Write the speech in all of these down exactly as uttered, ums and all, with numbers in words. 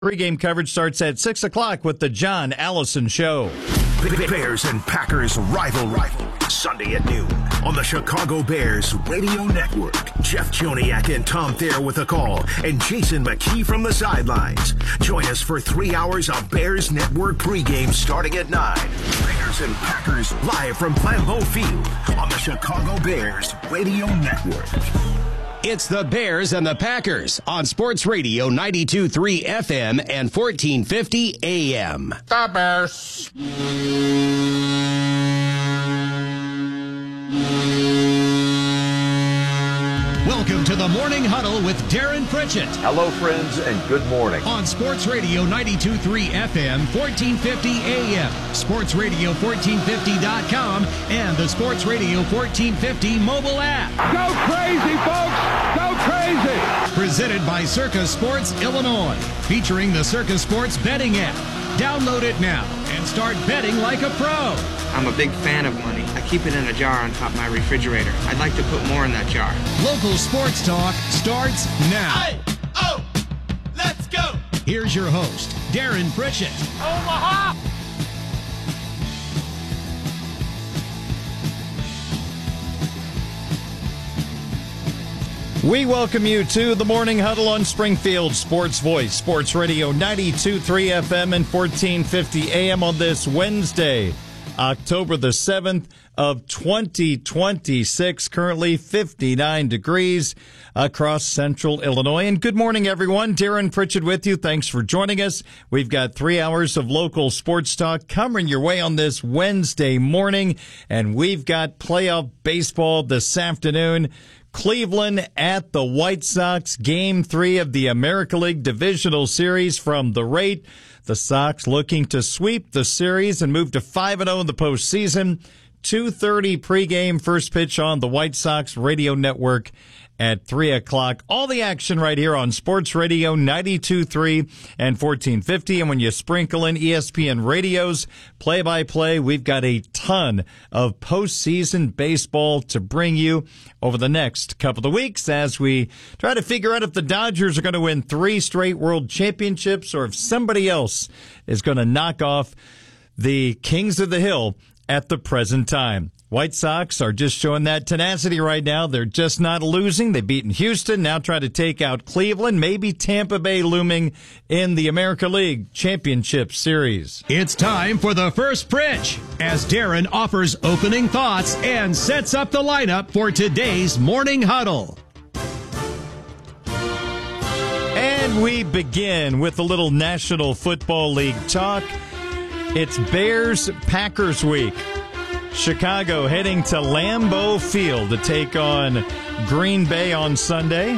Pre-game coverage starts at six o'clock with the John Allison Show. Bears and Packers rivalry. Sunday at noon on the Chicago Bears Radio Network. Jeff Joniak and Tom Thayer with a call and Jason McKee from the sidelines. Join us for three hours of Bears Network pregame starting at nine. Bears and Packers live from Lambeau Field on the Chicago Bears Radio Network. It's the Bears and the Packers on Sports Radio ninety-two point three F M and fourteen fifty A M. The Bears. Welcome to the Morning Huddle with Darren Pritchett. Hello, friends, and good morning. On Sports Radio ninety-two point three F M, fourteen fifty A M, Sports Radio fourteen fifty dot com, and the Sports Radio fourteen fifty mobile app. Go crazy, folks! Go crazy! Presented by Circa Sports Illinois, featuring the Circa Sports betting app. Download it now and start betting like a pro. I'm a big fan of money. I keep it in a jar on top of my refrigerator. I'd like to put more in that jar. Local sports talk starts now. Hey, oh, let's go. Here's your host, Darren Pritchett. Omaha! We welcome you to the Morning Huddle on Springfield Sports Voice, Sports Radio ninety-two point three F M and fourteen fifty A M on this Wednesday, October the seventh of twenty twenty-six, currently fifty-nine degrees across central Illinois. And good morning, everyone. Darren Pritchett with you. Thanks for joining us. We've got three hours of local sports talk coming your way on this Wednesday morning, and we've got playoff baseball this afternoon. Cleveland at the White Sox, Game three of the American League Divisional Series from the rate. The Sox looking to sweep the series and move to five and oh in the postseason. two thirty pregame, first pitch on the White Sox Radio Network at three o'clock. All the action right here on Sports Radio ninety-two point three and fourteen fifty. And when you sprinkle in E S P N Radio's play-by-play, we've got a ton of postseason baseball to bring you over the next couple of weeks as we try to figure out if the Dodgers are going to win three straight world championships or if somebody else is going to knock off the Kings of the Hill at the present time. White Sox are just showing that tenacity right now. They're just not losing. They've beaten Houston, now try to take out Cleveland, maybe Tampa Bay looming in the American League Championship Series. It's time for the first pitch as Darren offers opening thoughts and sets up the lineup for today's Morning Huddle. And we begin with a little National Football League talk. It's Bears-Packers week. Chicago heading to Lambeau Field to take on Green Bay on Sunday.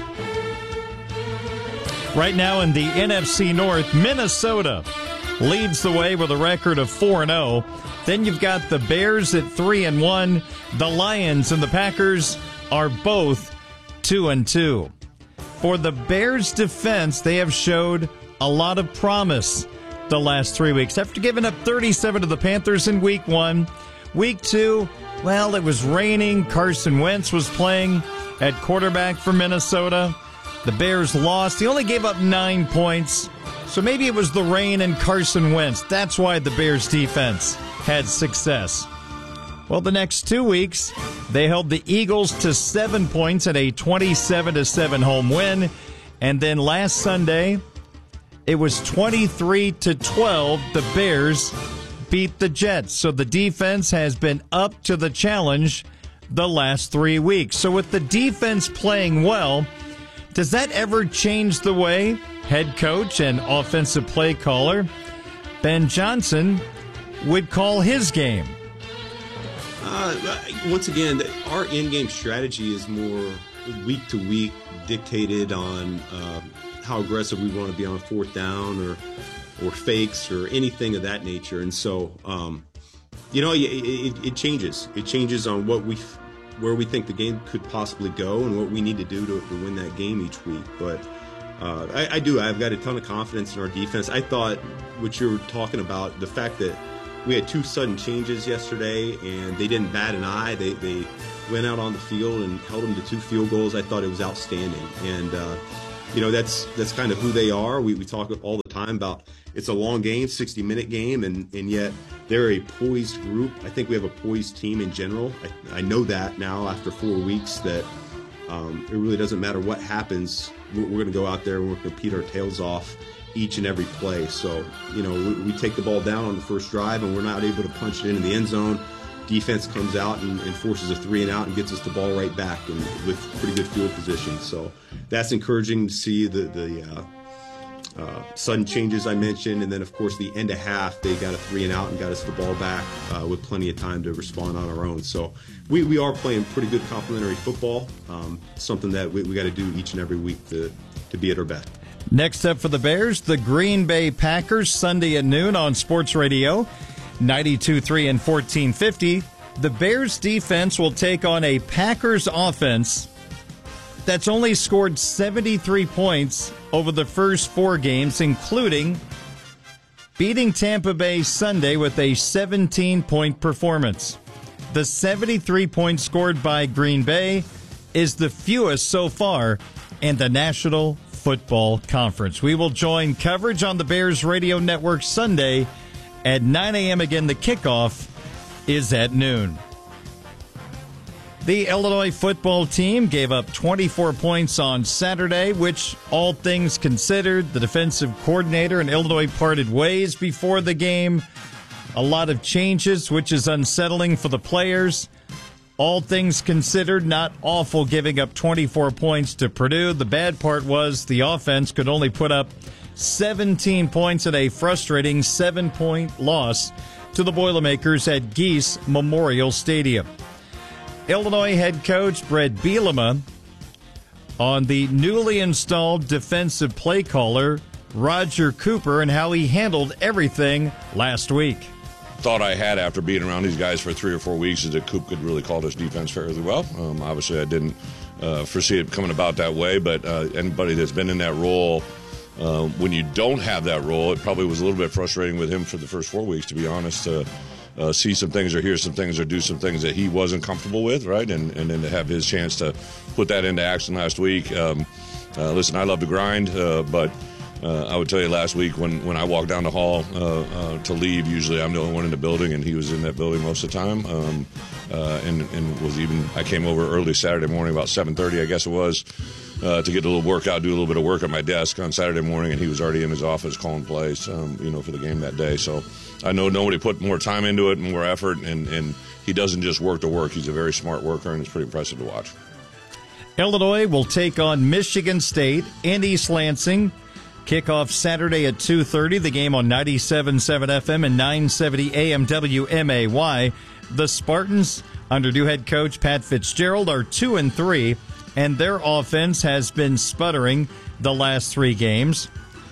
Right now in the N F C North, Minnesota leads the way with a record of four and oh. Then you've got the Bears at three and one. The Lions and the Packers are both two and two. For the Bears defense, they have showed a lot of promise the last three weeks. After giving up thirty-seven to the Panthers in week one, week two, well, it was raining. Carson Wentz was playing at quarterback for Minnesota. The Bears lost. He only gave up nine points. So maybe it was the rain and Carson Wentz. That's why the Bears defense had success. Well, the next two weeks, they held the Eagles to seven points at a twenty-seven to seven home win. And then last Sunday, it was twenty-three to twelve. The Bears beat the Jets. So the defense has been up to the challenge the last three weeks. So with the defense playing well, does that ever change the way head coach and offensive play caller Ben Johnson would call his game? Uh, once again, our in-game strategy is more week to week dictated on uh, how aggressive we want to be on fourth down or or fakes or anything of that nature. And so, um, you know, it, it, it changes. It changes on what we, where we think the game could possibly go and what we need to do to, to win that game each week. But uh, I, I do. I've got a ton of confidence in our defense. I thought what you were talking about, the fact that we had two sudden changes yesterday and they didn't bat an eye. They, they went out on the field and held them to two field goals. I thought it was outstanding. And, uh, you know, that's that's kind of who they are. We, we talk all the time about it's a long game, sixty-minute game, and, and yet they're a poised group. I think we have a poised team in general. I, I know that now after four weeks that um, it really doesn't matter what happens. We're, we're going to go out there and we're going to compete our tails off each and every play. So, you know, we, we take the ball down on the first drive and we're not able to punch it into the end zone. Defense comes out and, and forces a three and out and gets us the ball right back and with pretty good field position. So that's encouraging to see the, the uh, uh, sudden changes I mentioned. And then, of course, the end of half, they got a three and out and got us the ball back uh, with plenty of time to respond on our own. So we, we are playing pretty good complementary football, um, something that we, we got to do each and every week to, to be at our best. Next up for the Bears, the Green Bay Packers, Sunday at noon on Sports Radio ninety-two point three and fourteen fifty. The Bears defense will take on a Packers offense that's only scored seventy-three points over the first four games, including beating Tampa Bay Sunday with a seventeen-point performance. The seventy-three points scored by Green Bay is the fewest so far in the National Football Conference. We will join coverage on the Bears Radio Network Sunday at nine a.m. Again, the kickoff is at noon. The Illinois football team gave up twenty-four points on Saturday, which, all things considered, the defensive coordinator and Illinois parted ways before the game. A lot of changes, which is unsettling for the players. All things considered, not awful giving up twenty-four points to Purdue. The bad part was the offense could only put up seventeen points in a frustrating seven-point loss to the Boilermakers at Geese Memorial Stadium. Illinois head coach Brett Bielema on the newly installed defensive play caller Roger Cooper and how he handled everything last week. Thought I had after being around these guys for three or four weeks is that Coop could really call this defense fairly well. Um, obviously, I didn't uh, foresee it coming about that way, but uh, anybody that's been in that role, uh, when you don't have that role, it probably was a little bit frustrating with him for the first four weeks, to be honest, to uh, see some things or hear some things or do some things that he wasn't comfortable with, right? And, and then to have his chance to put that into action last week. Um, uh, listen, I love to grind, uh, but Uh, I would tell you last week when, when I walked down the hall uh, uh, to leave, usually I'm the only one in the building, and he was in that building most of the time. Um, uh, and, and was even I came over early Saturday morning, about seven thirty, I guess it was, uh, to get a little workout, do a little bit of work at my desk on Saturday morning, and he was already in his office calling plays, um, you know, for the game that day. So I know nobody put more time into it and more effort, and, and he doesn't just work to work. He's a very smart worker, and it's pretty impressive to watch. Illinois will take on Michigan State in East Lansing. Kickoff Saturday at two thirty. The game on ninety-seven point seven F M and nine seventy A M W M A Y. The Spartans, under new head coach Pat Fitzgerald, are two and three, and their offense has been sputtering the last three games.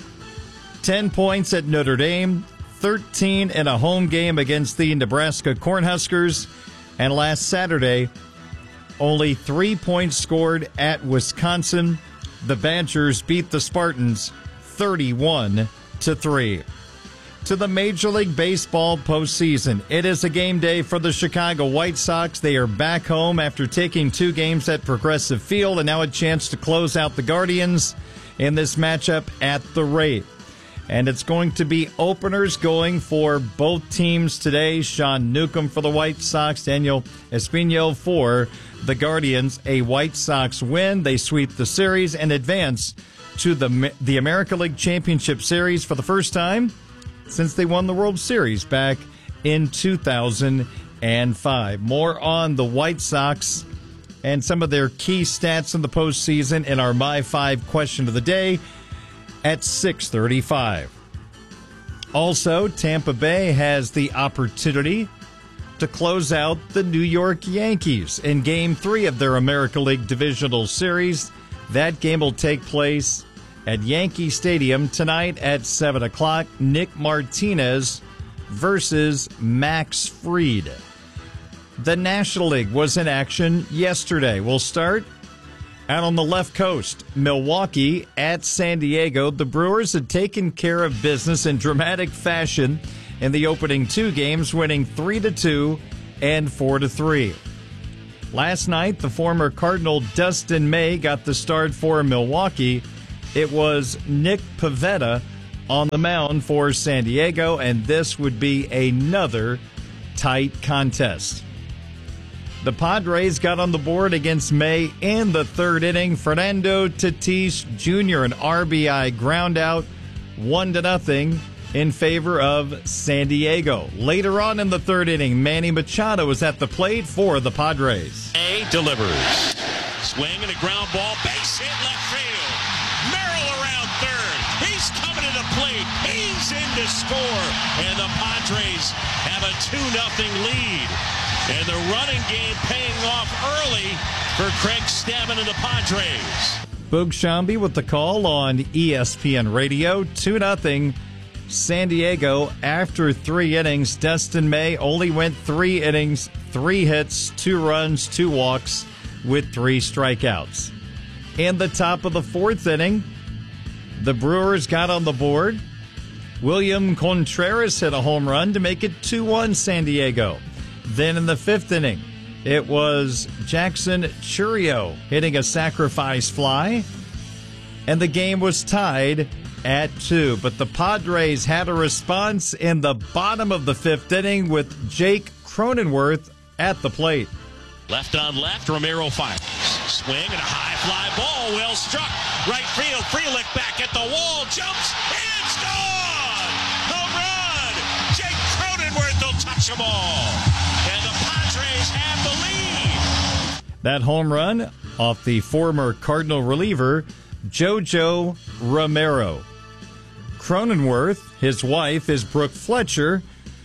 Ten points at Notre Dame, thirteen in a home game against the Nebraska Cornhuskers, and last Saturday, only three points scored at Wisconsin. The Badgers beat the Spartans thirty-one to three. To the Major League Baseball postseason. It is a game day for the Chicago White Sox. They are back home after taking two games at Progressive Field, and now a chance to close out the Guardians in this matchup at the rate. And it's going to be openers going for both teams today. Sean Newcomb for the White Sox, Daniel Espino for the Guardians. A White Sox win. They sweep the series and advance to the the American League Championship Series for the first time since they won the World Series back in two thousand five. More on the White Sox and some of their key stats in the postseason in our My Five question of the day at six thirty-five. Also, Tampa Bay has the opportunity to close out the New York Yankees in Game three of their American League Divisional Series. That game will take place at Yankee Stadium tonight at seven o'clock. Nick Martinez versus Max Fried. The National League was in action yesterday. We'll start out on the left coast. Milwaukee at San Diego. The Brewers had taken care of business in dramatic fashion in the opening two games, winning three to two and four to three. Last night, the former Cardinal Dustin May got the start for Milwaukee. it was Nick Pivetta on the mound for San Diego, and this would be another tight contest. The Padres got on the board against May in the third inning. Fernando Tatis Junior, an R B I ground out, one to nothing in favor of San Diego. Later on in the third inning, Manny Machado was at the plate for the Padres. A delivers. Swing and a ground ball, base hit left field. Merrill around third. He's coming to the plate. He's in to score. And the Padres have a two nothing lead. And the running game paying off early for Craig Stammen and the Padres. Boog Sciambi with the call on E S P N Radio. two nothing San Diego after three innings. Dustin May only went three innings, three hits, two runs, two walks, with three strikeouts. In the top of the fourth inning, the Brewers got on the board. William Contreras hit a home run to make it two one San Diego. Then in the fifth inning, it was Jackson Chourio hitting a sacrifice fly, and the game was tied at two. But the Padres had a response in the bottom of the fifth inning with Jake Cronenworth at the plate. Left on left, Ramiro fires. Swing and a high fly ball, well struck. Right field, Frelick back at the wall, jumps, it's gone! Home run! Jake Cronenworth will touch them all. And the Padres have the lead. That home run off the former Cardinal reliever, Jojo Romero. Cronenworth, his wife, is Brooke Fletcher,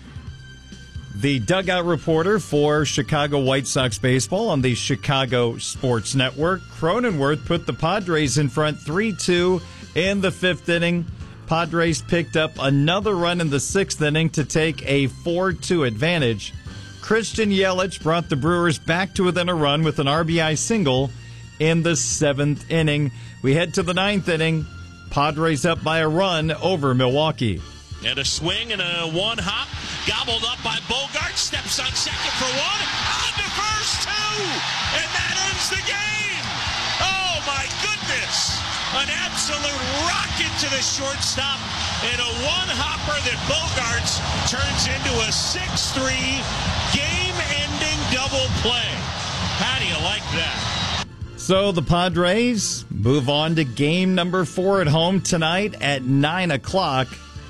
the dugout reporter for Chicago White Sox baseball on the Chicago Sports Network. Cronenworth put the Padres in front three two in the fifth inning. Padres picked up another run in the sixth inning to take a four two advantage. Christian Yelich brought the Brewers back to within a run with an R B I single in the seventh inning. We head to the ninth inning. Padres up by a run over Milwaukee. And a swing and a one hop, gobbled up by Bogart, steps on second for one, on to first two, and that ends the game. Oh my goodness, an absolute rocket to the shortstop, and a one hopper that Bogarts turns into a six three game-ending double play. How do you like that? So the Padres move on to game number four at home tonight at nine o'clock.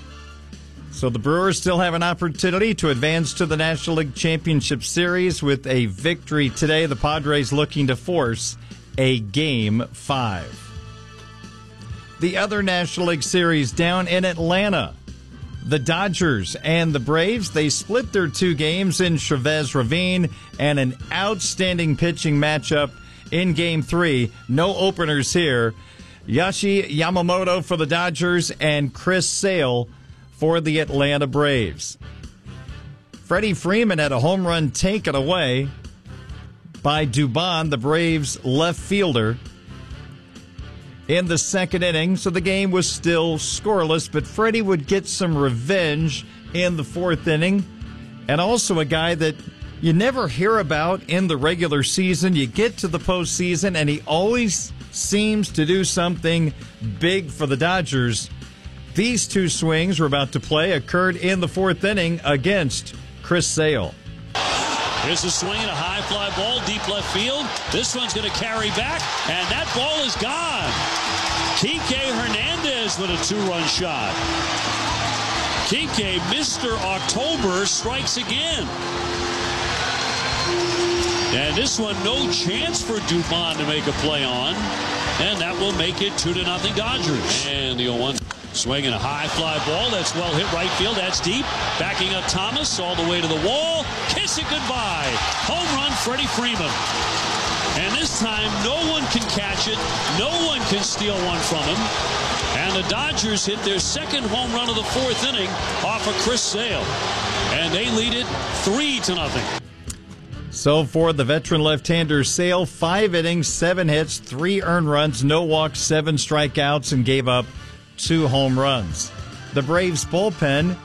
So the Brewers still have an opportunity to advance to the National League Championship Series with a victory today. The Padres looking to force a game five. The other National League Series down in Atlanta. The Dodgers and the Braves, they split their two games in Chavez Ravine, and an outstanding pitching matchup in game three. No openers here. Yoshi Yamamoto for the Dodgers and Chris Sale for the Atlanta Braves. Freddie Freeman had a home run taken away by Dubon, the Braves left fielder, in the second inning, so the game was still scoreless, but Freddie would get some revenge in the fourth inning, and also a guy that you never hear about in the regular season. You get to the postseason, and he always seems to do something big for the Dodgers. These two swings we're about to play occurred in the fourth inning against Chris Sale. Here's a swing and a high fly ball, deep left field. This one's going to carry back, and that ball is gone. Kike Hernandez with a two-run shot. Kike, Mister October, strikes again. And this one, no chance for Dubon to make a play on. And that will make it two to nothing Dodgers. And the oh one. Swinging a high fly ball. That's well hit right field. That's deep. Backing up Thomas all the way to the wall. Kiss it goodbye. Home run, Freddie Freeman. And this time, no one can catch it. No one can steal one from him. And the Dodgers hit their second home run of the fourth inning off of Chris Sale. And they lead it three to nothing. So for the veteran left-hander Sale, five innings, seven hits, three earned runs, no walks, seven strikeouts, and gave up two home runs. The Braves bullpen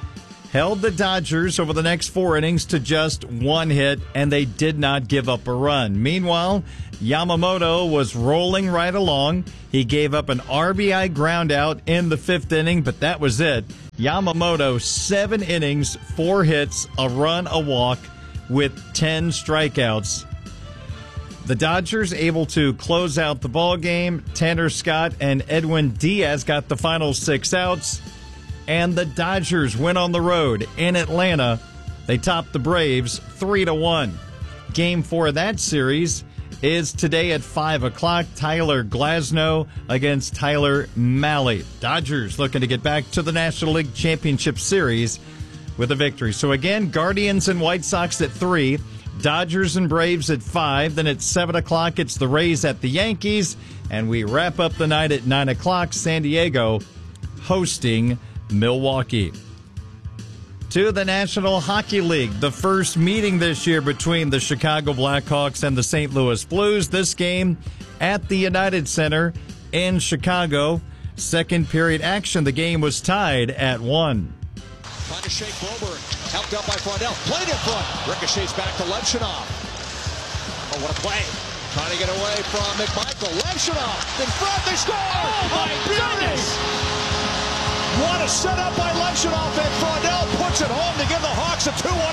held the Dodgers over the next four innings to just one hit, and they did not give up a run. Meanwhile, Yamamoto was rolling right along. He gave up an R B I ground out in the fifth inning, but that was it. Yamamoto, seven innings, four hits, a run, a walk, with ten strikeouts. The Dodgers able to close out the ball game. Tanner Scott and Edwin Diaz got the final six outs. And the Dodgers went on the road in Atlanta. They topped the Braves three to one. Game four of that series is today at five o'clock. Tyler Glasnow against Tyler Mahle. Dodgers looking to get back to the National League Championship Series with a victory. So again, Guardians and White Sox at three. Dodgers and Braves at five. Then at seven o'clock, it's the Rays at the Yankees. And we wrap up the night at nine o'clock. San Diego hosting Milwaukee. To the National Hockey League, the first meeting this year between the Chicago Blackhawks and the Saint Louis Blues. This game at the United Center in Chicago. Second period action. The game was tied at one. Trying to shake Broberg. Helped up by Frondell. Played in front. Ricochets back to Levshunov. Oh, what a play. Trying to get away from McMichael. Levshunov in front. They score! Oh, my goodness! What a setup by Levshunov, and Frondell puts it home to give the Hawks a two one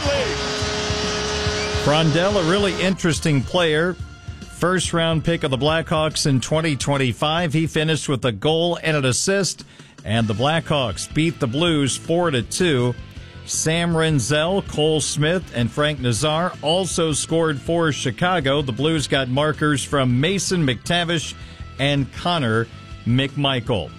lead. Frondell, a really interesting player. First round pick of the Blackhawks in twenty twenty-five. He finished with a goal and an assist, and the Blackhawks beat the Blues four to two. Sam Renzel, Cole Smith, and Frank Nazar also scored for Chicago. The Blues got markers from Mason McTavish and Connor McMichael.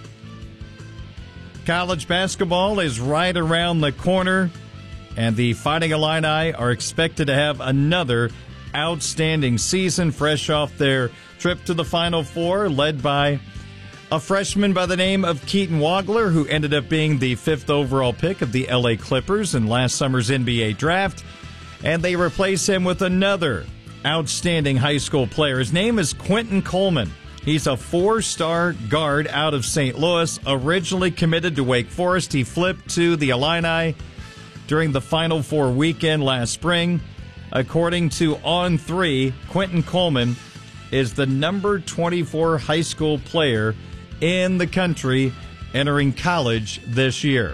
College basketball is right around the corner, and the Fighting Illini are expected to have another outstanding season, fresh off their trip to the Final Four, led by a freshman by the name of Keaton Wagler, who ended up being the fifth overall pick of the L A Clippers in last summer's N B A draft. And they replace him with another outstanding high school player. His name is Quentin Coleman. He's a four-star guard out of Saint Louis, originally committed to Wake Forest. He flipped to the Illini during the Final Four weekend last spring. According to On three, Quentin Coleman is the number twenty-four high school player in the country entering college this year.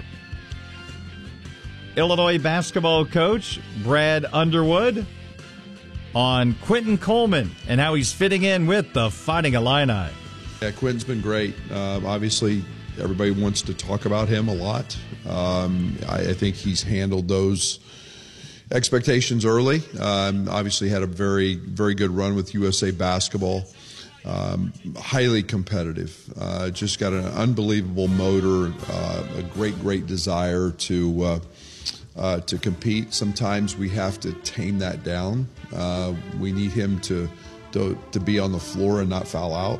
Illinois basketball coach Brad Underwood on Quentin Coleman and how he's fitting in with the Fighting Illini. Yeah, Quentin's been great. Uh, obviously, everybody wants to talk about him a lot. Um, I, I think he's handled those expectations early. Um, obviously, had a very, very good run with U S A Basketball. Um, highly competitive. Uh, just got an unbelievable motor, uh, a great, great desire to uh, uh, to compete. Sometimes we have to tame that down. Uh, we need him to, to to be on the floor and not foul out.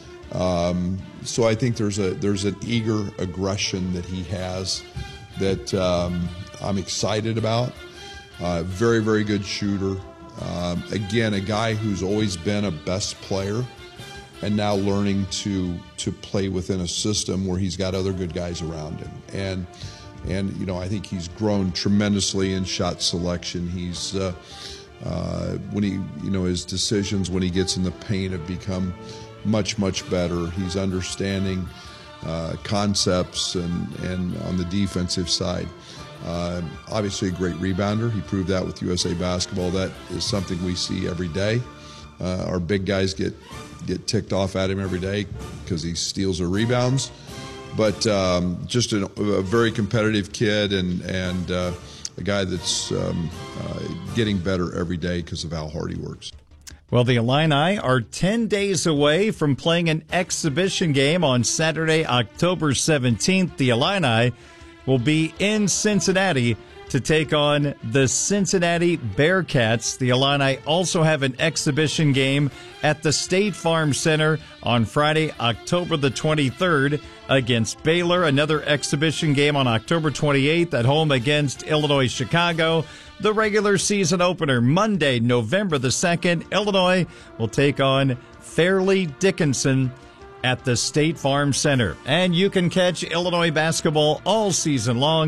Um, so I think there's a there's an eager aggression that he has that um, I'm excited about. Uh, very, very good shooter. Um, again, a guy who's always been a best player, and now learning to to play within a system where he's got other good guys around him. And and you know, I think he's grown tremendously in shot selection. He's uh, uh, when he you know his decisions when he gets in the paint have become much much better. He's understanding uh, concepts and and on the defensive side. Uh, obviously a great rebounder. He proved that with U S A Basketball. That is something we see every day. Uh, our big guys get get ticked off at him every day because he steals their rebounds. But um, just a, a very competitive kid and, and uh, a guy that's um, uh, getting better every day because of how hard he works. Well, the Illini are ten days away from playing an exhibition game on Saturday, October seventeenth. The Illini will be in Cincinnati to take on the Cincinnati Bearcats. The Illini also have an exhibition game at the State Farm Center on Friday, October the twenty-third against Baylor. Another exhibition game on October twenty-eighth at home against Illinois Chicago. The regular season opener Monday, November the second. Illinois will take on Fairleigh Dickinson at the State Farm Center. And you can catch Illinois basketball all season long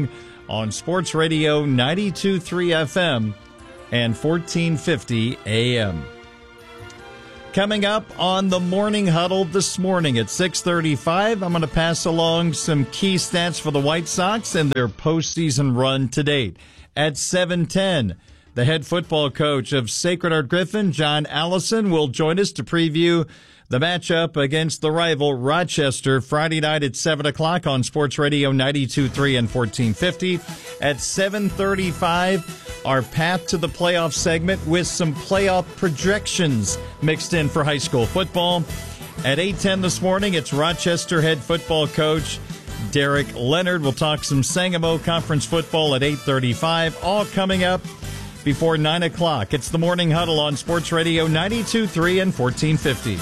on Sports Radio ninety-two point three F M and fourteen fifty A M. Coming up on the Morning Huddle this morning at six thirty-five, I'm going to pass along some key stats for the White Sox and their postseason run to date. At seven ten, the head football coach of Sacred Heart Griffin, John Allison, will join us to preview the matchup against the rival Rochester Friday night at seven o'clock on Sports Radio ninety-two point three and fourteen fifty. At seven thirty-five, our Path to the Playoff segment with some playoff projections mixed in for high school football. At eight ten this morning, it's Rochester head football coach Derek Leonard. We'll talk some Sangamo Conference football at eight thirty-five, all coming up before nine o'clock. It's the Morning Huddle on Sports Radio ninety-two point three and fourteen fifty.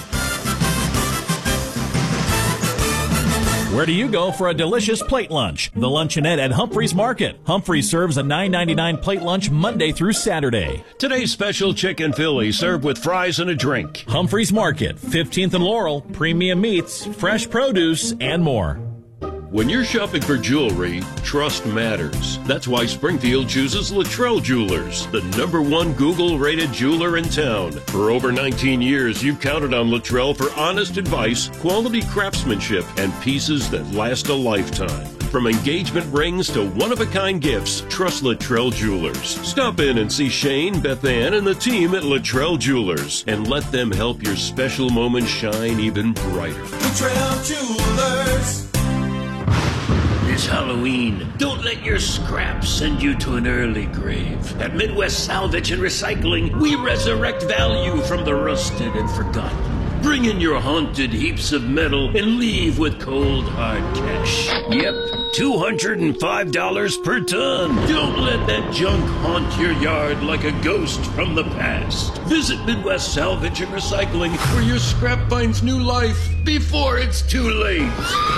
Where do you go for a delicious plate lunch? The Luncheonette at Humphreys Market. Humphreys serves a nine ninety-nine plate lunch Monday through Saturday. Today's special chicken Philly served with fries and a drink. Humphreys Market, fifteenth and Laurel, premium meats, fresh produce, and more. When you're shopping for jewelry, trust matters. That's why Springfield chooses Luttrell Jewelers, the number one Google-rated jeweler in town. For over nineteen years, you've counted on Luttrell for honest advice, quality craftsmanship, and pieces that last a lifetime. From engagement rings to one-of-a-kind gifts, trust Luttrell Jewelers. Stop in and see Shane, Beth Ann, and the team at Luttrell Jewelers, and let them help your special moments shine even brighter. Luttrell Jewelers. This Halloween, don't let your scraps send you to an early grave. At Midwest Salvage and Recycling, we resurrect value from the rusted and forgotten. Bring in your haunted heaps of metal and leave with cold, hard cash. Yep, two hundred five dollars per ton. Don't let that junk haunt your yard like a ghost from the past. Visit Midwest Salvage and Recycling, where your scrap finds new life before it's too late.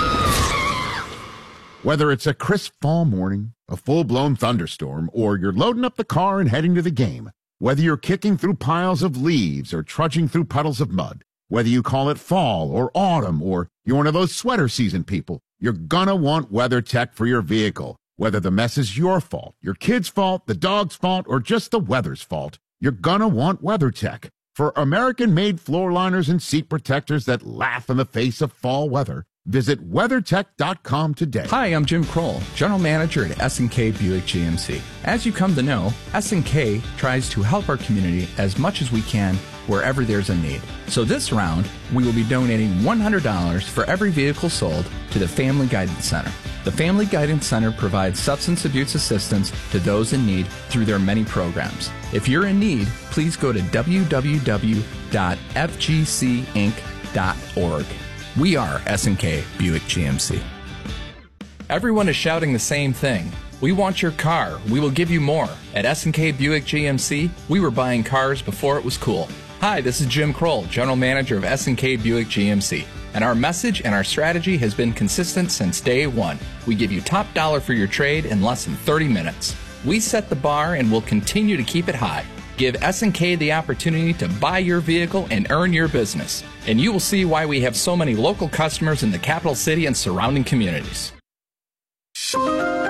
Whether it's a crisp fall morning, a full-blown thunderstorm, or you're loading up the car and heading to the game, whether you're kicking through piles of leaves or trudging through puddles of mud, whether you call it fall or autumn, or you're one of those sweater season people, you're gonna want WeatherTech for your vehicle. Whether the mess is your fault, your kid's fault, the dog's fault, or just the weather's fault, you're gonna want WeatherTech. For American-made floor liners and seat protectors that laugh in the face of fall weather, visit WeatherTech dot com today. Hi, I'm Jim Kroll, General Manager at S and K Buick G M C. As you come to know, S and K tries to help our community as much as we can wherever there's a need. So this round, we will be donating one hundred dollars for every vehicle sold to the Family Guidance Center. The Family Guidance Center provides substance abuse assistance to those in need through their many programs. If you're in need, please go to w w w dot f g c inc dot org. We are S and K Buick G M C. Everyone is shouting the same thing. We want your car. We will give you more. At S and K Buick G M C, we were buying cars before it was cool. Hi, this is Jim Kroll, General Manager of S and K Buick G M C. And our message and our strategy has been consistent since day one. We give you top dollar for your trade in less than thirty minutes. We set the bar and will continue to keep it high. Give S and K the opportunity to buy your vehicle and earn your business. And you will see why we have so many local customers in the capital city and surrounding communities. From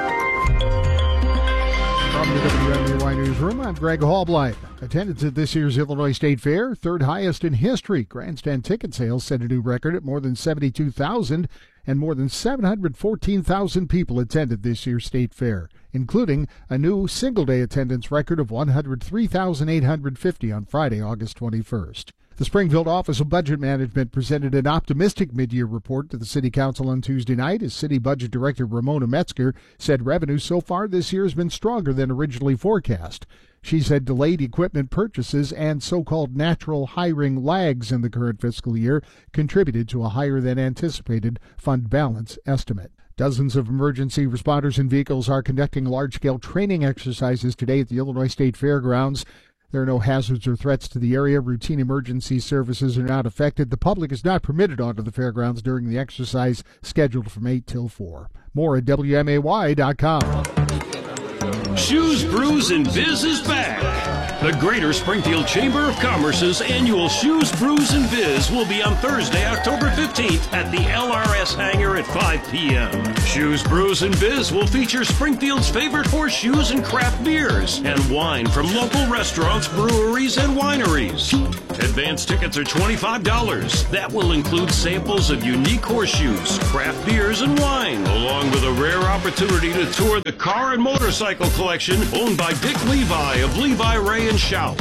the W M A Y Newsroom, I'm Greg Hallblight. Attendance at this year's Illinois State Fair, third highest in history. Grandstand ticket sales set a new record at more than seventy-two thousand, and more than seven hundred fourteen thousand people attended this year's State Fair, including a new single-day attendance record of one hundred three thousand eight hundred fifty on Friday, August twenty-first. The Springfield Office of Budget Management presented an optimistic mid-year report to the City Council on Tuesday night as City Budget Director Ramona Metzger said revenue so far this year has been stronger than originally forecast. She said delayed equipment purchases and so-called natural hiring lags in the current fiscal year contributed to a higher than anticipated fund balance estimate. Dozens of emergency responders and vehicles are conducting large-scale training exercises today at the Illinois State Fairgrounds. There are no hazards or threats to the area. Routine emergency services are not affected. The public is not permitted onto the fairgrounds during the exercise scheduled from eight till four. More at W M A Y dot com. Shoes, Brews, and Biz is back. The Greater Springfield Chamber of Commerce's annual Shoes, Brews, and Biz will be on Thursday, October fifteenth at the L R S Hangar at five p.m. Shoes, Brews, and Biz will feature Springfield's favorite horseshoes and craft beers and wine from local restaurants, breweries, and wineries. Advance tickets are twenty-five dollars. That will include samples of unique horseshoes, craft beers, and wine, along with a rare opportunity to tour the car and motorcycle collection owned by Dick Levi of Levi, Ray, and Shout.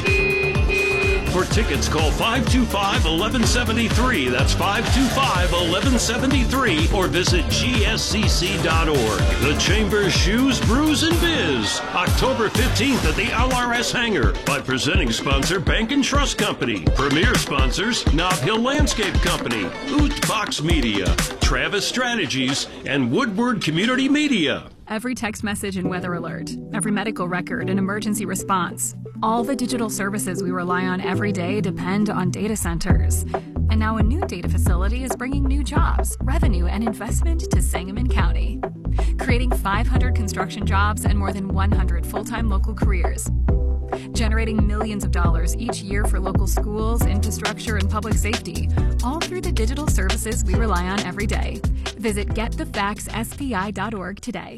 For tickets, call five two five, one one seven three. That's five two five, one one seven three, or visit G S C C dot org. The Chamber's Shoes, Brews, and Biz, October fifteenth at the L R S Hangar, by presenting sponsor Bank and Trust Company, premier sponsors Nob Hill Landscape Company, Oot Box Media, Travis Strategies, and Woodward Community Media. Every text message and weather alert, every medical record and emergency response. All the digital services we rely on every day depend on data centers. And now a new data facility is bringing new jobs, revenue, and investment to Sangamon County, creating five hundred construction jobs and more than one hundred full-time local careers, generating millions of dollars each year for local schools, infrastructure, and public safety, all through the digital services we rely on every day. Visit get the facts S P I dot org today.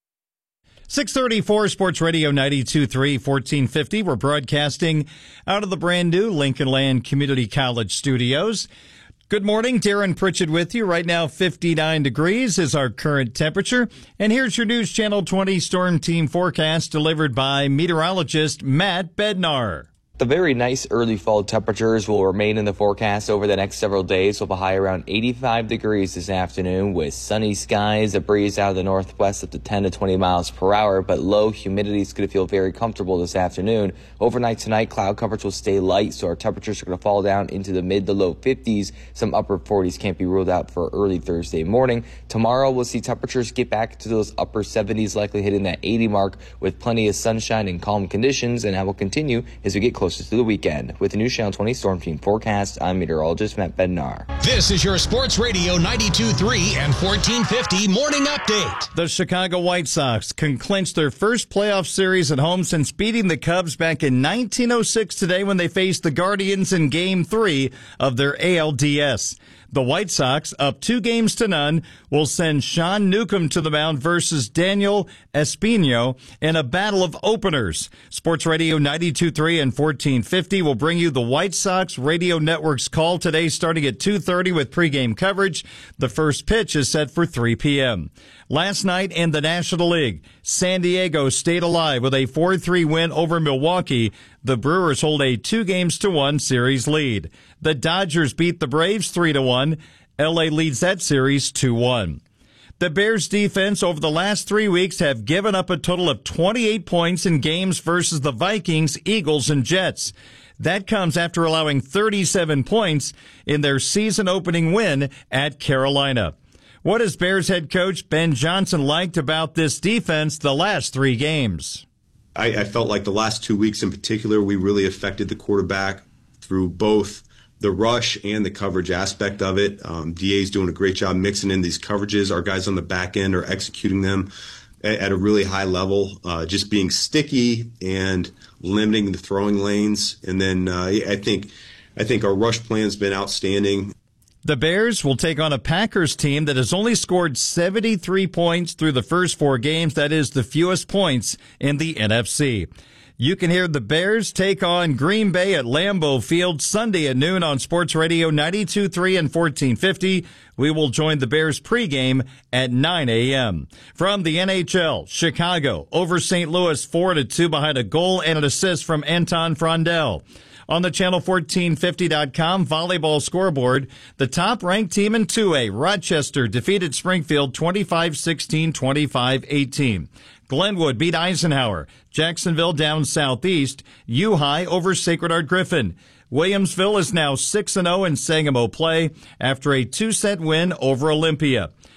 six thirty-four Sports Radio ninety-two point three, fourteen fifty. We're broadcasting out of the brand new Lincoln Land Community College studios. Good morning, Darren Pritchett with you. Right now, fifty-nine degrees is our current temperature. And here's your News Channel twenty Storm Team forecast delivered by meteorologist Matt Bednar. The very nice early fall temperatures will remain in the forecast over the next several days, with a high around eighty-five degrees this afternoon, with sunny skies, a breeze out of the northwest up to ten to twenty miles per hour, but low humidity is going to feel very comfortable this afternoon. Overnight tonight, cloud coverage will stay light, so our temperatures are going to fall down into the mid to low fifties. Some upper forties can't be ruled out for early Thursday morning. Tomorrow, we'll see temperatures get back to those upper seventies, likely hitting that eighty mark, with plenty of sunshine and calm conditions, and that will continue as we get closer to the weekend. With the News Channel twenty Storm Team forecast, I'm meteorologist Matt Bednar. This is your Sports Radio ninety-two point three and fourteen fifty Morning Update. The Chicago White Sox can clinch their first playoff series at home since beating the Cubs back in nineteen oh six today when they faced the Guardians in Game three of their A L D S. The White Sox, up two games to none, will send Sean Newcomb to the mound versus Daniel Espino in a battle of openers. Sports Radio ninety-two point three and fourteen fifty will bring you the White Sox Radio Network's call today starting at two thirty with pregame coverage. The first pitch is set for three p.m. Last night in the National League, San Diego stayed alive with a four three win over Milwaukee. The Brewers hold a two games to one series lead. The Dodgers beat the Braves three to one. L A leads that series two one. The Bears defense over the last three weeks have given up a total of twenty-eight points in games versus the Vikings, Eagles, and Jets. That comes after allowing thirty-seven points in their season opening win at Carolina. What has Bears head coach Ben Johnson liked about this defense the last three games? I, I felt like the last two weeks in particular, we really affected the quarterback through both the rush and the coverage aspect of it. Um, D A's doing a great job mixing in these coverages. Our guys on the back end are executing them at, at a really high level, uh, just being sticky and limiting the throwing lanes. And then uh, I think I think our rush plan's been outstanding. The Bears will take on a Packers team that has only scored seventy-three points through the first four games. That is the fewest points in the N F C. You can hear the Bears take on Green Bay at Lambeau Field Sunday at noon on Sports Radio ninety-two point three and fourteen fifty. We will join the Bears pregame at nine a.m. From the N H L, Chicago over Saint Louis four to two behind a goal and an assist from Anton Frondel. On the channel fourteen fifty dot com volleyball scoreboard, the top-ranked team in two A, Rochester, defeated Springfield twenty-five sixteen, twenty-five eighteen. Glenwood beat Eisenhower. Jacksonville down southeast. U-High over Sacred Heart Griffin. Williamsville is now six and oh in Sangamo play after a two-set win over Olympia.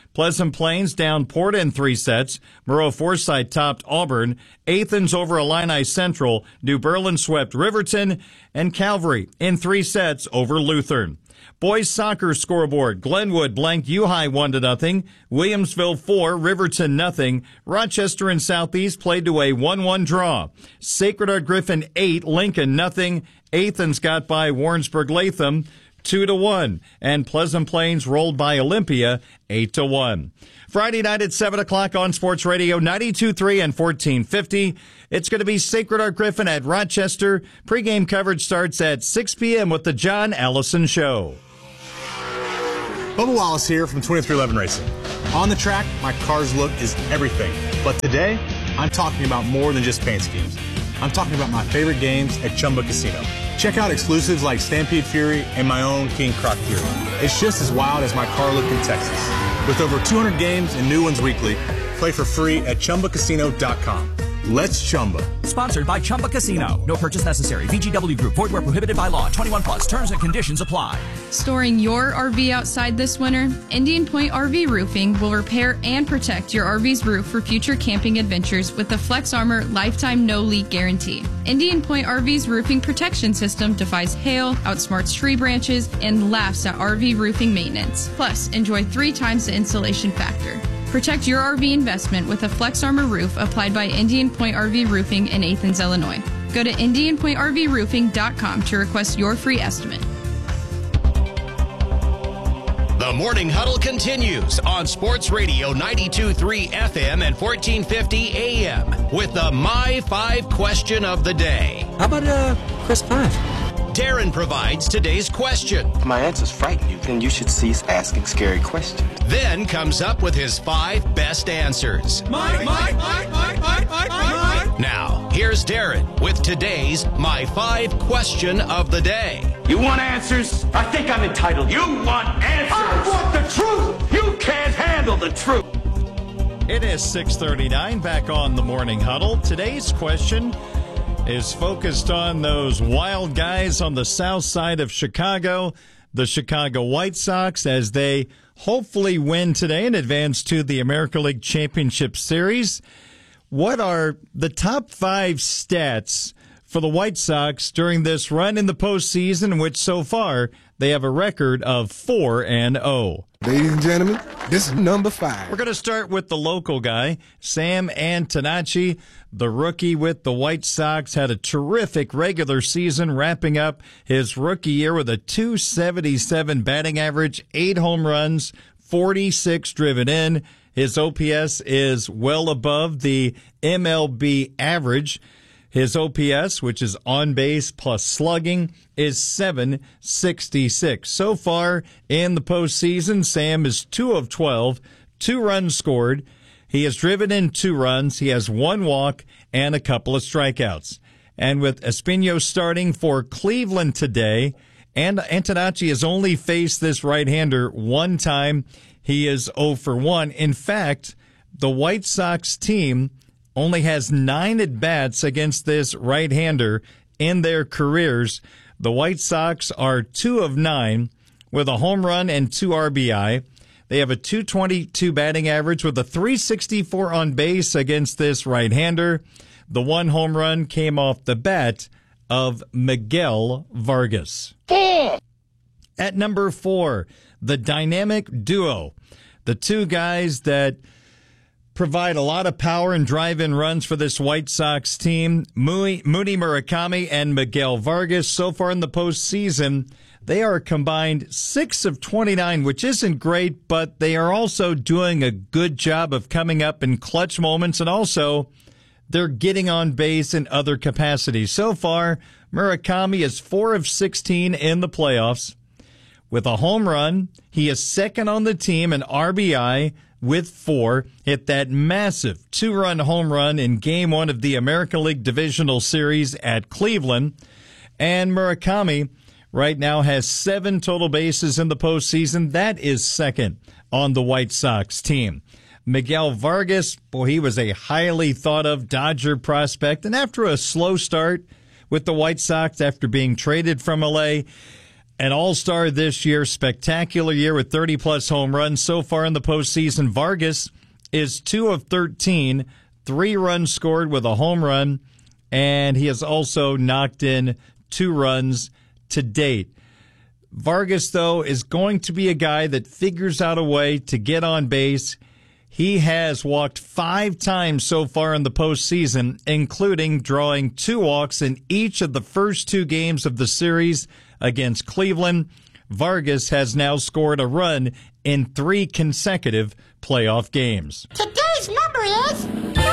Pleasant Plains down Porta in three sets. Murrow Forsyth topped Auburn. Athens over Illini Central. New Berlin swept Riverton. And Calvary in three sets over Lutheran. Boys soccer scoreboard. Glenwood blanked U-High one to nothing. Williamsville four, Riverton nothing. Rochester and Southeast played to a one one draw. Sacred Heart Griffin eight, Lincoln nothing. Athens got by Warrensburg Latham two to one. And Pleasant Plains rolled by Olympia eight to one. Friday night at seven o'clock on Sports Radio ninety-two point three and fourteen fifty. It's going to be Sacred Heart Griffin at Rochester. Pre-game coverage starts at six p.m. with the John Allison Show. Bubba Wallace here from twenty-three eleven Racing. On the track, my car's look is everything. But today, I'm talking about more than just paint schemes. I'm talking about my favorite games at Chumba Casino. Check out exclusives like Stampede Fury and my own King Croc Fury. It's just as wild as my car look in Texas. With over two hundred games and new ones weekly, play for free at Chumba Casino dot com. Let's Chumba. Sponsored by Chumba Casino. No purchase necessary. V G W Group. Void where prohibited by law. twenty-one plus. Terms and conditions apply. Storing your R V outside this winter? Indian Point R V Roofing will repair and protect your R V's roof for future camping adventures with the Flex Armor Lifetime No Leak Guarantee. Indian Point R V's roofing protection system defies hail, outsmarts tree branches, and laughs at R V roofing maintenance. Plus, enjoy three times the insulation factor. Protect your R V investment with a Flex Armor roof applied by Indian Point R V Roofing in Athens, Illinois. Go to indian point r v roofing dot com to request your free estimate. The Morning Huddle continues on Sports Radio ninety-two point three F M and fourteen fifty A M with the My Five question of the day. How about uh, Chris Five? Darren provides today's question. My answers frighten you, then you should cease asking scary questions. Then comes up with his five best answers. Mike, Mike, Mike, Mike, Mike, Mike, Mike. Now, here's Darren with today's My Five question of the day. You want answers? I think I'm entitled. You want answers? I want the truth. You can't handle the truth. It is six thirty-nine, back on the Morning Huddle. Today's question is focused on those wild guys on the south side of Chicago, the Chicago White Sox, as they hopefully win today and advance to the American League Championship Series. What are the top five stats for the White Sox during this run in the postseason, in which so far they have a record of four and oh? Ladies and gentlemen, this is number five. We're going to start with the local guy, Sam Antonacci, the rookie with the White Sox, had a terrific regular season, wrapping up his rookie year with a two seventy-seven batting average, eight home runs, forty-six driven in. His O P S is well above the M L B average. His O P S, which is on base plus slugging, is seven sixty-six. So far in the postseason, Sam is two of twelve, two runs scored. He has driven in two runs. He has one walk and a couple of strikeouts. And with Espino starting for Cleveland today, and Antonacci has only faced this right-hander one time. He is oh for one. In fact, the White Sox team only has nine at-bats against this right-hander in their careers. The White Sox are two of nine with a home run and two R B I. They have a two twenty-two batting average with a three sixty-four on base against this right-hander. The one home run came off the bat of Miguel Vargas. Four. At number four, the dynamic duo. The two guys that provide a lot of power and drive-in runs for this White Sox team, Mooney Murakami and Miguel Vargas. So far in the postseason, they are combined six of twenty-nine, which isn't great, but they are also doing a good job of coming up in clutch moments, and also they're getting on base in other capacities. So far, Murakami is four of sixteen in the playoffs. With a home run, he is second on the team in R B I with four. Hit that massive two-run home run in Game one of the American League Divisional Series at Cleveland. And Murakami right now has seven total bases in the postseason. That is second on the White Sox team. Miguel Vargas, boy, he was a highly thought-of Dodger prospect. And after a slow start with the White Sox after being traded from L A, An all-star this year, spectacular year with thirty-plus home runs. So far in the postseason, Vargas is two of thirteen, three runs scored with a home run, and he has also knocked in two runs to date. Vargas, though, is going to be a guy that figures out a way to get on base. He has walked five times so far in the postseason, including drawing two walks in each of the first two games of the series against Cleveland. Vargas has now scored a run in three consecutive playoff games. Today's number is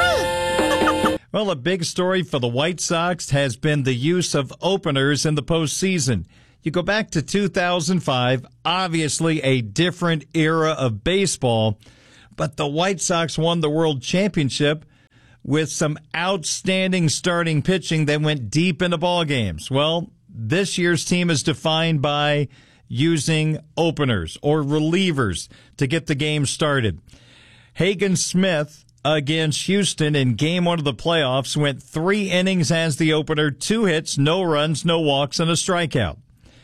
three. Well, a big story for the White Sox has been the use of openers in the postseason. You go back to two thousand five, obviously a different era of baseball, but the White Sox won the World Championship with some outstanding starting pitching that went deep into ball games. Well, this year's team is defined by using openers or relievers to get the game started. Hagen Smith against Houston in game one of the playoffs went three innings as the opener, two hits, no runs, no walks, and a strikeout.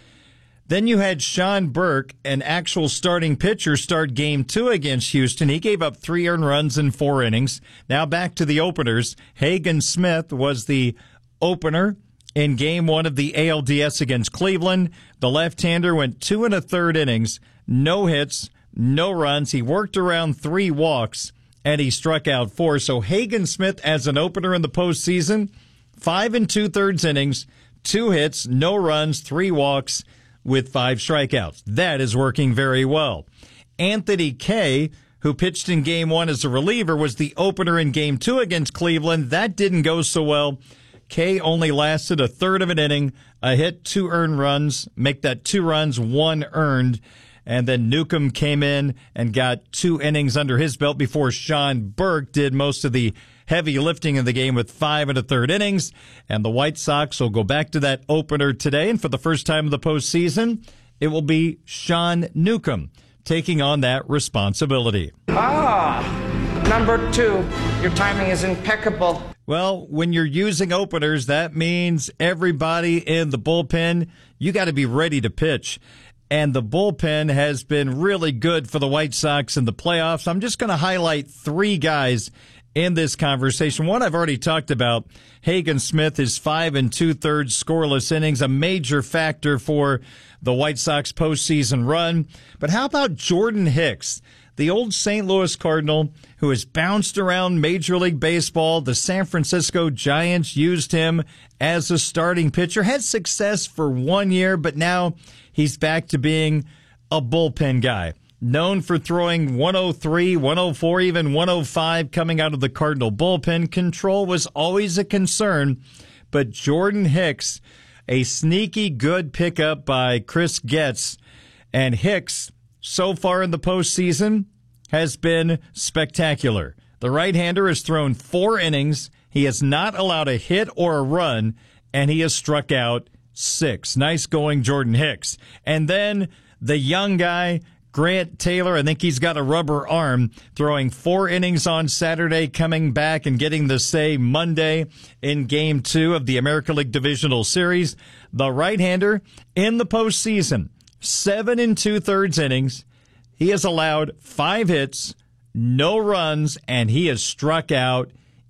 Then you had Sean Burke, an actual starting pitcher, start game two against Houston. He gave up three earned runs in four innings. Now back to the openers. Hagen Smith was the opener in game one of the A L D S against Cleveland. The left-hander went two and a third innings, no hits, no runs. He worked around three walks, and he struck out four. So Hagen Smith as an opener in the postseason, five and two-thirds innings, two hits, no runs, three walks, with five strikeouts. That is working very well. Anthony Kay, who pitched in game one as a reliever, was the opener in game two against Cleveland. That didn't go so well. Kay only lasted a third of an inning, a hit, two earned runs, make that two runs, one earned. And then Newcomb came in and got two innings under his belt before Sean Burke did most of the heavy lifting in the game with five and a third innings. And the White Sox will go back to that opener today. And for the first time in the postseason, it will be Sean Newcomb taking on that responsibility. Ah, number two. Your timing is impeccable. Well, when you're using openers, that means everybody in the bullpen, you got to be ready to pitch. And the bullpen has been really good for the White Sox in the playoffs. I'm just going to highlight three guys in this conversation. One I've already talked about. Hagen Smith is five and two-thirds scoreless innings, a major factor for the White Sox postseason run. But how about Jordan Hicks, the old Saint Louis Cardinal who has bounced around Major League Baseball? The San Francisco Giants used him as a starting pitcher, had success for one year, but now he's back to being a bullpen guy. Known for throwing one oh three, one oh four, even one oh five coming out of the Cardinal bullpen. Control was always a concern, but Jordan Hicks, a sneaky good pickup by Chris Getz. And Hicks, so far in the postseason, has been spectacular. The right-hander has thrown four innings. He has not allowed a hit or a run, and he has struck out six. Nice going, Jordan Hicks. And then the young guy, Grant Taylor, I think he's got a rubber arm, throwing four innings on Saturday, coming back and getting the say Monday in game two of the American League Divisional Series. The right-hander in the postseason, seven and two-thirds innings. He has allowed five hits, no runs, and he has struck out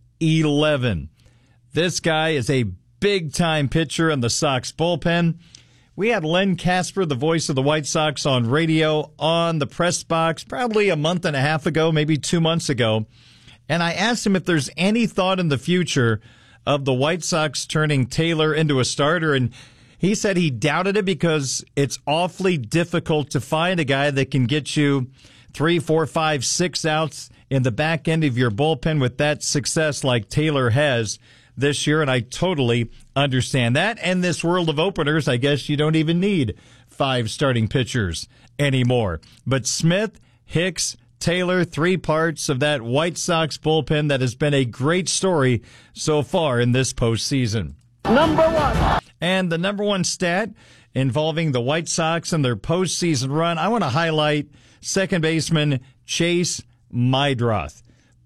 eleven. This guy is a big-time pitcher in the Sox bullpen. We had Len Casper, the voice of the White Sox, on radio on the press box probably a month and a half ago, maybe two months ago. And I asked him if there's any thought in the future of the White Sox turning Taylor into a starter. And he said he doubted it because it's awfully difficult to find a guy that can get you three, four, five, six outs in the back end of your bullpen with that success like Taylor has this year, and I totally understand that. And this world of openers, I guess you don't even need five starting pitchers anymore. But Smith, Hicks, Taylor, three parts of that White Sox bullpen that has been a great story so far in this postseason. Number one. And the number one stat involving the White Sox and their postseason run, I want to highlight second baseman Chase Meidroth.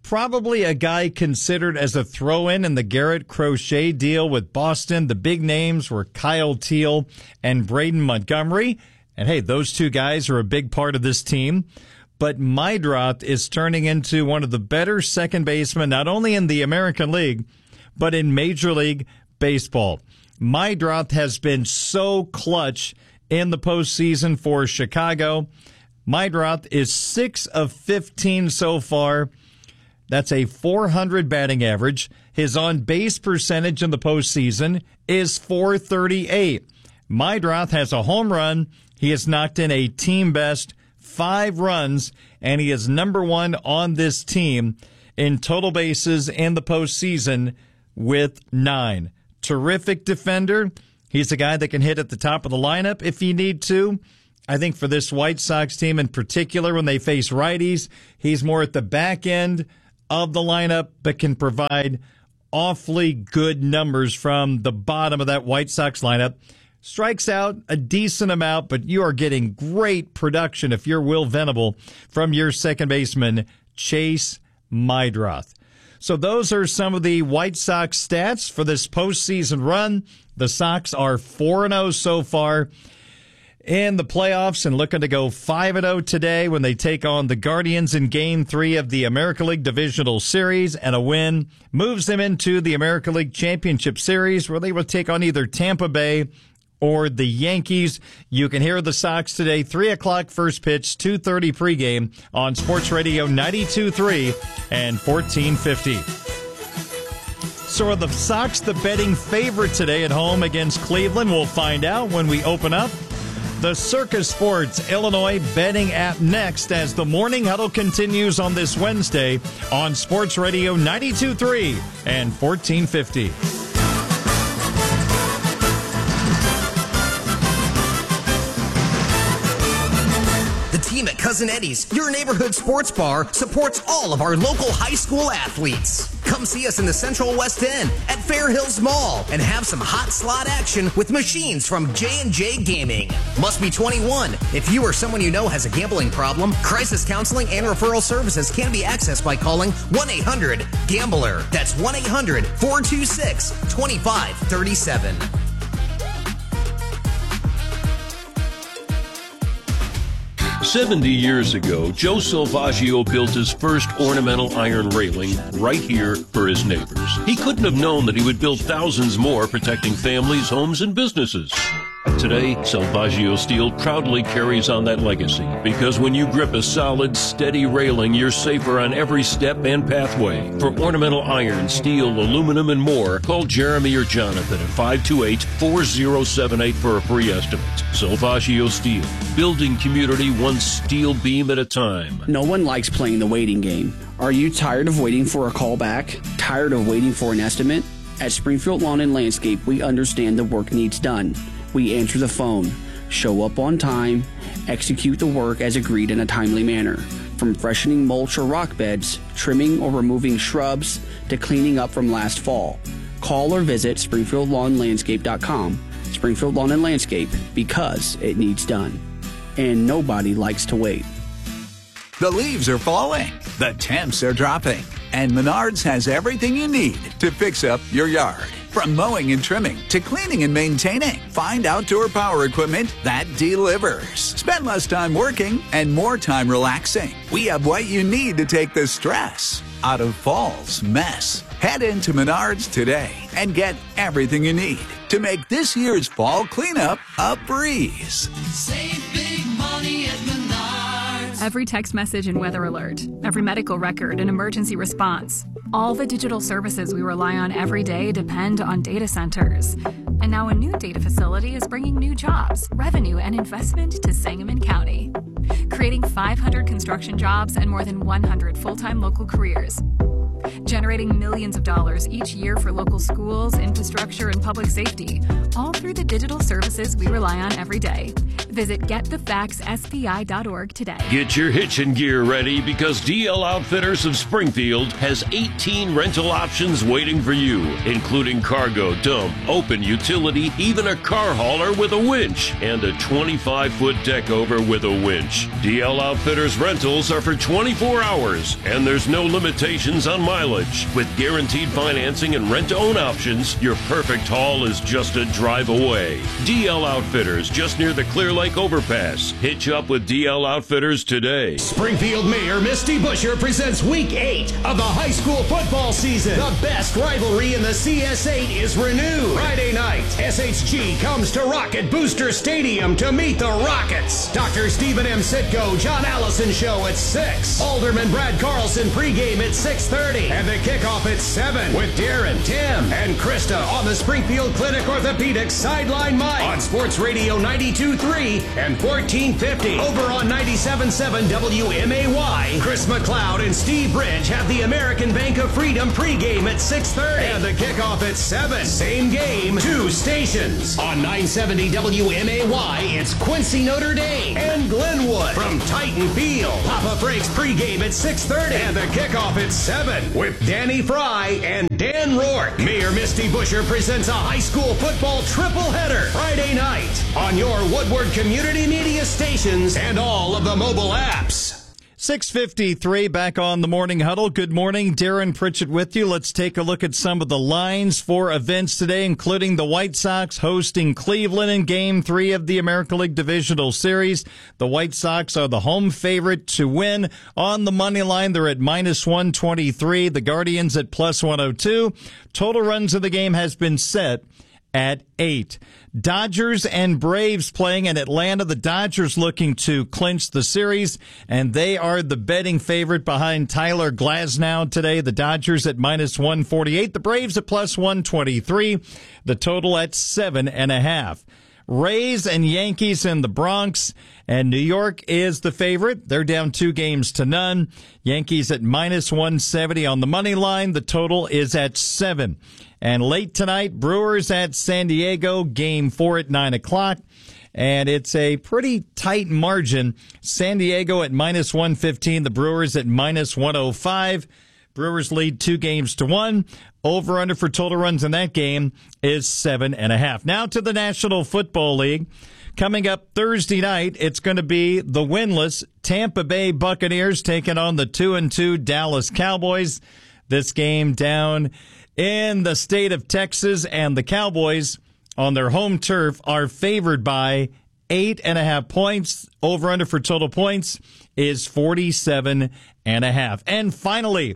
probably a guy considered as a throw-in in the Garrett Crochet deal with Boston. The big names were Kyle Teal and Braden Montgomery. And hey, those two guys are a big part of this team. But Meidroth is turning into one of the better second basemen, not only in the American League, but in Major League Baseball. Meidroth has been so clutch in the postseason for Chicago. Meidroth is six of fifteen so far. That's a four hundred batting average. His on-base percentage in the postseason is four thirty-eight. Meidroth has a home run. He has knocked in a team best five runs, and he is number one on this team in total bases in the postseason with nine. Terrific defender. He's a guy that can hit at the top of the lineup if you need to. I think for this White Sox team in particular, when they face righties, he's more at the back end of the lineup, but can provide awfully good numbers from the bottom of that White Sox lineup. Strikes out a decent amount, but you are getting great production if you're Will Venable from your second baseman, Chase Meidroth. So those are some of the White Sox stats for this postseason run. The Sox are four and oh so far in the playoffs and looking to go five and oh today when they take on the Guardians in Game three of the American League Divisional Series, and a win moves them into the American League Championship Series where they will take on either Tampa Bay or the Yankees. You can hear the Sox today, three o'clock first pitch, two thirty pregame on Sports Radio ninety-two point three and fourteen fifty. So are the Sox the betting favorite today at home against Cleveland? We'll find out when we open up the Circus Sports Illinois betting app next as the Morning Huddle continues on this Wednesday on Sports Radio ninety-two point three and fourteen fifty. The team at Cousin Eddie's, your neighborhood sports bar, supports all of our local high school athletes. Come see us in the Central West End at Fair Hills Mall and have some hot slot action with machines from J and J Gaming. Must be twenty-one. If you or someone you know has a gambling problem, crisis counseling and referral services can be accessed by calling one eight hundred gambler. That's one eight hundred four two six two five three seven. seventy years ago, Joe Salvaggio built his first ornamental iron railing right here for his neighbors. He couldn't have known that he would build thousands more protecting families, homes, and businesses. Today, Salvaggio Steel proudly carries on that legacy because when you grip a solid, steady railing, you're safer on every step and pathway. For ornamental iron, steel, aluminum, and more, call Jeremy or Jonathan at five two eight, four zero seven eight for a free estimate. Salvaggio Steel, building community one steel beam at a time. No one likes playing the waiting game. Are you tired of waiting for a call back? Tired of waiting for an estimate? At Springfield Lawn and Landscape, we understand the work needs done. We answer the phone, show up on time, execute the work as agreed in a timely manner. From freshening mulch or rock beds, trimming or removing shrubs, to cleaning up from last fall. Call or visit springfield lawn landscape dot com. Springfield Lawn and Landscape, because it needs done. And nobody likes to wait. The leaves are falling, the temps are dropping, and Menards has everything you need to fix up your yard. From mowing and trimming to cleaning and maintaining, find outdoor power equipment that delivers. Spend less time working and more time relaxing. We have what you need to take the stress out of fall's mess. Head into Menards today and get everything you need to make this year's fall cleanup a breeze. Save big money at Menards. Every text message and weather alert, every medical record and emergency response. All the digital services we rely on every day depend on data centers. And now a new data facility is bringing new jobs, revenue, and investment to Sangamon County, creating five hundred construction jobs and more than one hundred full-time local careers. generating millions of dollars each year for local schools, infrastructure, and public safety, all through the digital services we rely on every day. Visit get the facts S P I dot org today. Get your hitching gear ready because D L Outfitters of Springfield has eighteen rental options waiting for you, including cargo, dump, open utility, even a car hauler with a winch, and a twenty-five foot deck over with a winch. D L Outfitters rentals are for twenty-four hours, and there's no limitations on mileage. With guaranteed financing and rent-to-own options, your perfect haul is just a drive away. D L Outfitters, just near the Clear Lake Overpass. Hitch up with D L Outfitters today. Springfield Mayor Misty Buscher presents Week eight of the high school football season. The best rivalry in the C S eight is renewed. Friday night, S H G comes to Rocket Booster Stadium to meet the Rockets. Doctor Stephen M. Sitko, John Allison Show at six. Alderman Brad Carlson pregame at six thirty. And the kickoff at seven with Darren, Tim, and Krista on the Springfield Clinic Orthopedics Sideline Mic on Sports Radio ninety-two point three and fourteen fifty. Over on ninety-seven point seven W M A Y, Chris McLeod and Steve Bridge have the American Bank of Freedom pregame at six thirty. And the kickoff at seven. Same game, two stations. On nine seventy W M A Y, it's Quincy Notre Dame and Glenwood. From Titan Field, Papa Frank's pregame at six thirty. And the kickoff at seven with Danny Fry and Dan Rourke. Mayor Misty Buscher presents a high school football triple header Friday night on your Woodward Community Media stations and all of the mobile apps. six fifty-three back on the Morning Huddle. Good morning. Darren Pritchett with you. Let's take a look at some of the lines for events today, including the White Sox hosting Cleveland in Game three of the American League Divisional Series. The White Sox are the home favorite to win. On the money line, they're at minus one twenty-three. The Guardians at plus one oh two. Total runs of the game has been set at eight. Dodgers and Braves playing in Atlanta. The Dodgers looking to clinch the series, and they are the betting favorite behind Tyler Glasnow today. The Dodgers at minus one forty-eight. The Braves at plus one twenty-three. The total at seven and a half. Rays and Yankees in the Bronx, and New York is the favorite. They're down two games to none. Yankees at minus one seventy on the money line. The total is at seven. And late tonight, Brewers at San Diego, game four at nine o'clock. And it's a pretty tight margin. San Diego at minus one fifteen, the Brewers at minus one oh five. Brewers lead two games to one. Over under for total runs in that game is seven and a half. Now to the National Football League. Coming up Thursday night, it's going to be the winless Tampa Bay Buccaneers taking on the two and two Dallas Cowboys. This game down in the state of Texas, and the Cowboys on their home turf are favored by eight and a half points. Over under for total points is forty-seven and a half. And finally,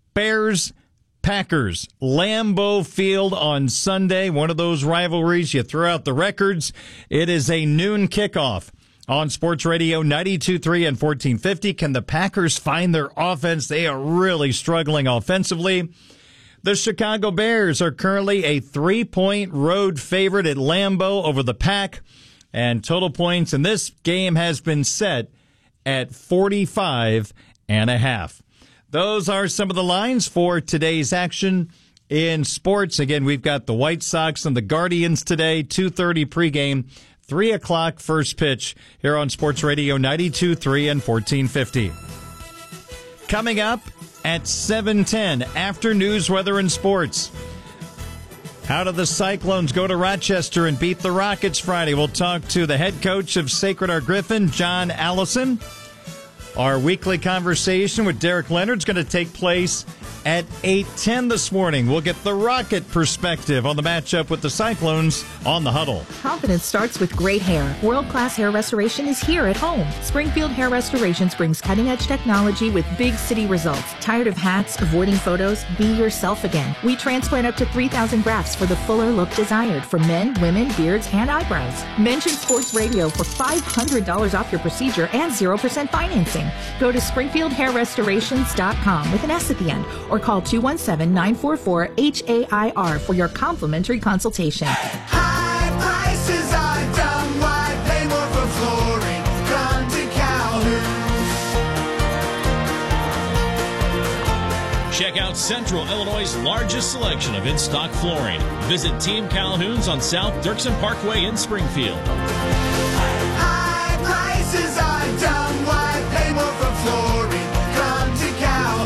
Bears Packers, Lambeau Field on Sunday. One of those rivalries, you throw out the records. It is a noon kickoff on Sports Radio ninety-two point three and fourteen fifty. Can the Packers find their offense? They are really struggling offensively. The Chicago Bears are currently a three-point road favorite at Lambeau over the Pack, and total points in this game has been set at forty-five and a half. Those are some of the lines for today's action in sports. Again, we've got the White Sox and the Guardians today, two thirty pregame, three o'clock first pitch here on Sports Radio ninety-two point three and fourteen fifty. Coming up at seven ten, after news, weather, and sports. How do the Cyclones go to Rochester and beat the Rockets Friday? We'll talk to the head coach of Sacred Heart Griffin, John Allison. Our weekly conversation with Derek Leonard is going to take place at eight ten this morning. We'll get the Rocket perspective on the matchup with the Cyclones on the Huddle. Confidence starts with great hair. World-class hair restoration is here at home. Springfield Hair Restorations brings cutting-edge technology with big city results. Tired of hats, avoiding photos? Be yourself again. We transplant up to three thousand grafts for the fuller look desired for men, women, beards, and eyebrows. Mention Sports Radio for five hundred dollars off your procedure and zero percent financing. Go to springfield hair restorations dot com with an S at the end, or call two one seven, nine four four, H A I R for your complimentary consultation. High prices are dumb. Why pay more for flooring? Come to Check out Central Illinois' largest selection of in-stock flooring. Visit Team Calhoun's on South Dirksen Parkway in Springfield. High prices are dumb. Why pay more for flooring? Come to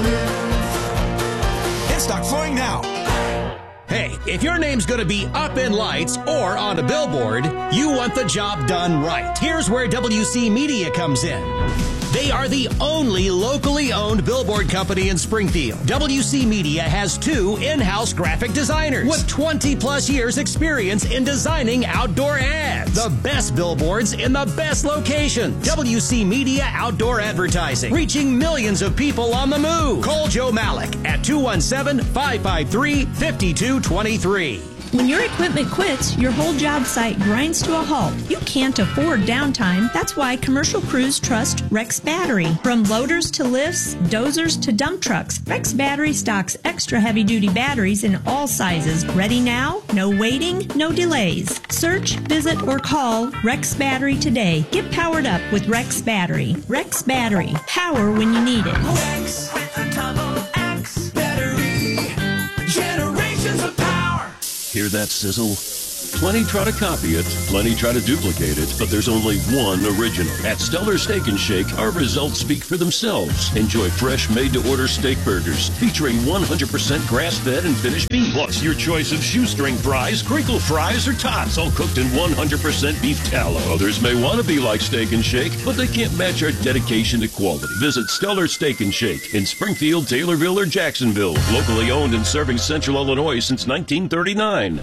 Calhoun's. In-stock flooring now. Hey, if your name's going to be up in lights or on a billboard, you want the job done right. Here's where W C Media comes in. They are the only locally owned billboard company in Springfield. W C Media has two in-house graphic designers with twenty plus years experience in designing outdoor ads. The best billboards in the best locations. W C Media Outdoor Advertising, reaching millions of people on the move. Call Joe Malik at two one seven, five five three, five two two three. When your equipment quits, your whole job site grinds to a halt. You can't afford downtime. That's why commercial crews trust Rex Battery. From loaders to lifts, dozers to dump trucks, Rex Battery stocks extra heavy-duty batteries in all sizes. Ready now? No waiting, no delays. Search, visit, or call Rex Battery today. Get powered up with Rex Battery. Rex Battery. Power when you need it. Rex with a double X battery. Generations of power. Hear that sizzle? Plenty try to copy it, plenty try to duplicate it, but there's only one original. At Stellar Steak and Shake, our results speak for themselves. Enjoy fresh, made-to-order steak burgers featuring one hundred percent grass-fed and finished beef. Plus, your choice of shoestring fries, crinkle fries, or tots, all cooked in one hundred percent beef tallow. Others may want to be like Steak and Shake, but they can't match our dedication to quality. Visit Stellar Steak and Shake in Springfield, Taylorville, or Jacksonville. Locally owned and serving Central Illinois since nineteen thirty-nine.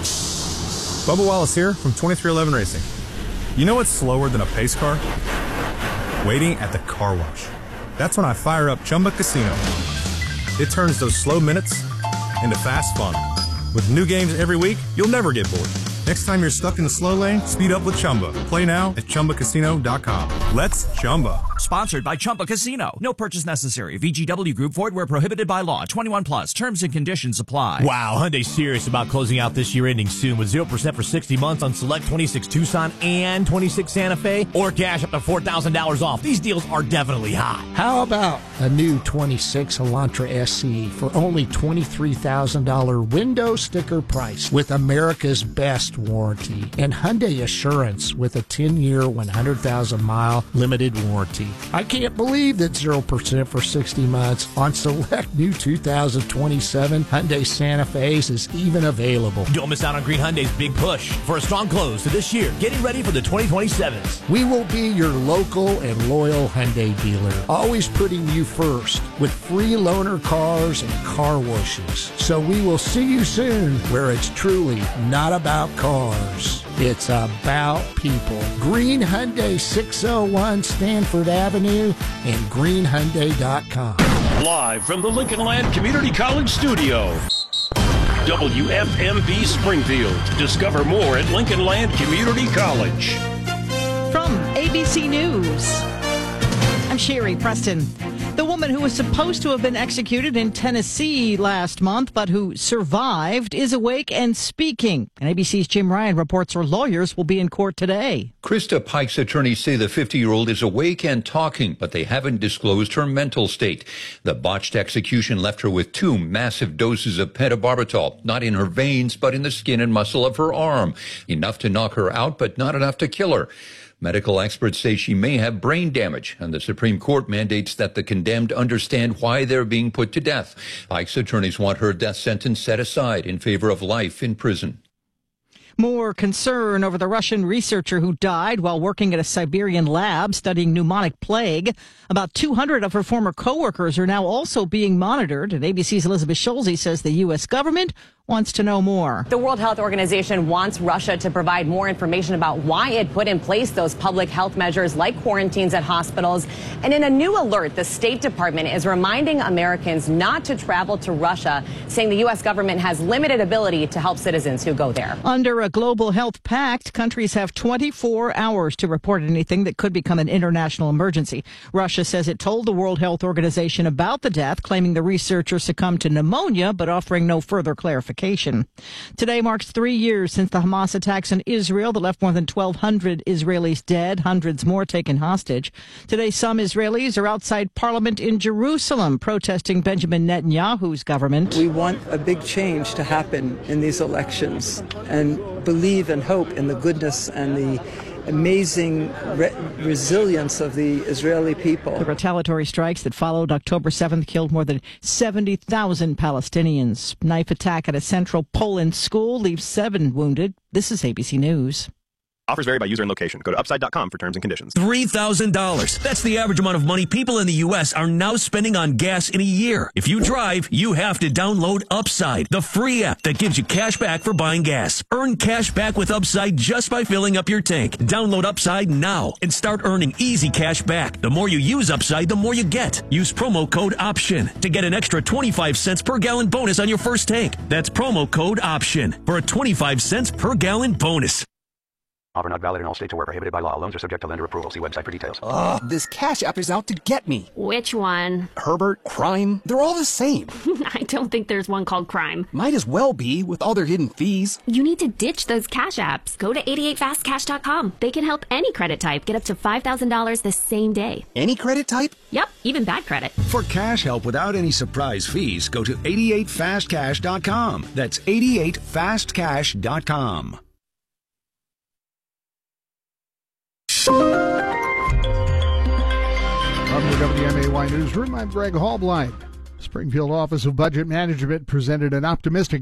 Bubba Wallace here from twenty-three eleven Racing. You know what's slower than a pace car? Waiting at the car wash. That's when I fire up Chumba Casino. It turns those slow minutes into fast fun. With new games every week, you'll never get bored. Next time you're stuck in the slow lane, speed up with Chumba. Play now at Chumba Casino dot com. Let's Chumba. Sponsored by Chumba Casino. No purchase necessary. V G W Group. Void where prohibited by law. twenty-one plus. Terms and conditions apply. Wow, Hyundai's serious about closing out this year ending soon with zero percent for sixty months on select twenty-six Tucson and twenty-six Santa Fe, or cash up to four thousand dollars off. These deals are definitely hot. How about a new twenty-six Elantra S E for only twenty-three thousand dollars window sticker price with America's best warranty and Hyundai Assurance with a ten-year, one hundred thousand mile limited warranty. I can't believe that zero percent for sixty months on select new two thousand twenty-seven Hyundai Santa Fe's is even available. Don't miss out on Green Hyundai's big push for a strong close to this year. Getting ready for the twenty twenty-sevens. We will be your local and loyal Hyundai dealer, always putting you first with free loaner cars and car washes. So we will see you soon where it's truly not about cars. It's about people. Green Hyundai, six oh one Stanford Avenue and green hyundai dot com. Live from the Lincoln Land Community College studio. W F M B Springfield. Discover more at Lincoln Land Community College. From A B C News, I'm Sherry Preston. The woman who was supposed to have been executed in Tennessee last month, but who survived, is awake and speaking. And A B C's Jim Ryan reports her lawyers will be in court today. Krista Pike's attorneys say the fifty-year-old is awake and talking, but they haven't disclosed her mental state. The botched execution left her with two massive doses of pentobarbital, not in her veins, but in the skin and muscle of her arm. Enough to knock her out, but not enough to kill her. Medical experts say she may have brain damage, and the Supreme Court mandates that the condemned understand why they're being put to death. Pike's attorneys want her death sentence set aside in favor of life in prison. More concern over the Russian researcher who died while working at a Siberian lab studying pneumonic plague. About two hundred of her former coworkers are now also being monitored, and A B C's Elizabeth Schulze says the U S government wants to know more. The World Health Organization wants Russia to provide more information about why it put in place those public health measures like quarantines at hospitals. And in a new alert, the State Department is reminding Americans not to travel to Russia, saying the U S government has limited ability to help citizens who go there. Under a global health pact, countries have twenty-four hours to report anything that could become an international emergency. Russia says it told the World Health Organization about the death, claiming the researcher succumbed to pneumonia, but offering no further clarification. unification. Today marks three years since the Hamas attacks in Israel that left more than twelve hundred Israelis dead, hundreds more taken hostage. Today, some Israelis are outside parliament in Jerusalem protesting Benjamin Netanyahu's government. We want a big change to happen in these elections and believe and hope in the goodness and the amazing re- resilience of the Israeli people. The retaliatory strikes that followed October seventh killed more than seventy thousand Palestinians. Knife attack at a central Poland school leaves seven wounded. This is A B C News. Offers vary by user and location. Go to upside dot com for terms and conditions. three thousand dollars. That's the average amount of money people in the U S are now spending on gas in a year. If you drive, you have to download Upside, the free app that gives you cash back for buying gas. Earn cash back with Upside just by filling up your tank. Download Upside now and start earning easy cash back. The more you use Upside, the more you get. Use promo code OPTION to get an extra twenty-five cents per gallon bonus on your first tank. That's promo code OPTION for a twenty-five cents per gallon bonus. Offer not valid in all states or where prohibited by law. Loans are subject to lender approval. See website for details. Ugh, this Cash App is out to get me. Which one? Herbert, Crime, they're all the same. I don't think there's one called Crime. Might as well be, with all their hidden fees. You need to ditch those Cash Apps. Go to eighty-eight fast cash dot com. They can help any credit type get up to five thousand dollars the same day. Any credit type? Yep, even bad credit. For cash help without any surprise fees, go to eighty-eight fast cash dot com. That's eighty-eight fast cash dot com. From the W M A Y Newsroom, I'm Greg Halblein. Springfield Office of Budget Management presented an optimistic